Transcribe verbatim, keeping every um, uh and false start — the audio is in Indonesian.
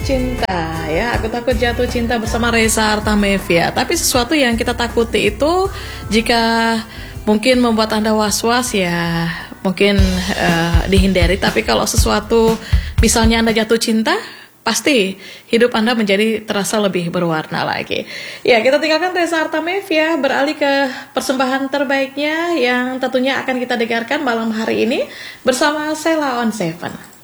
cinta ya, aku takut jatuh cinta bersama Reza Artamevia. Tapi sesuatu yang kita takuti itu jika mungkin membuat Anda was-was ya mungkin uh, dihindari. Tapi kalau sesuatu misalnya Anda jatuh cinta, pasti hidup Anda menjadi terasa lebih berwarna lagi. Ya, kita tinggalkan Reza Artamevia, beralih ke persembahan terbaiknya yang tentunya akan kita dengarkan malam hari ini bersama Sheila on Seven.